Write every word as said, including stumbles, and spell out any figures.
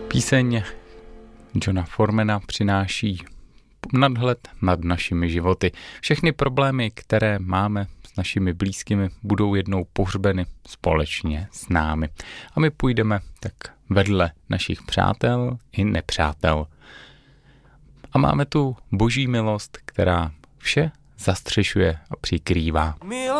Píseň Johna Formana přináší nadhled nad našimi životy. Všechny problémy, které máme s našimi blízkými, budou jednou pohřbeny společně s námi. A my půjdeme tak vedle našich přátel i nepřátel. A máme tu boží milost, která vše zastřešuje a přikrývá.